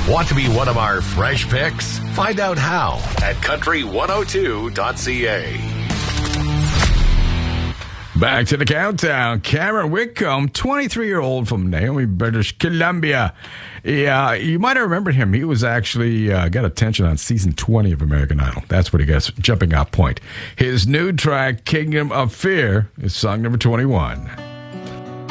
Want to be one of our fresh picks? Find out how at country102.ca. Back to the countdown. Cameron Whitcomb, 23-year-old from Naomi, British Columbia. Yeah, you might have remembered him. He was actually got attention on season 20 of American Idol. That's what he gets, jumping off point. His new track, Kingdom of Fear, is song number 21.